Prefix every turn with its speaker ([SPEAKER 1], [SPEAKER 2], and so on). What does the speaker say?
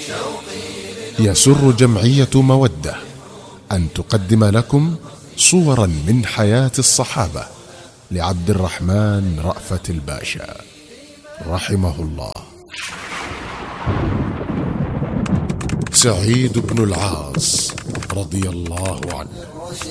[SPEAKER 1] يسر جمعية مودة أن تقدم لكم صورا من حياة الصحابة لعبد الرحمن رأفت الباشا رحمه الله. سعيد بن العاص رضي الله عنه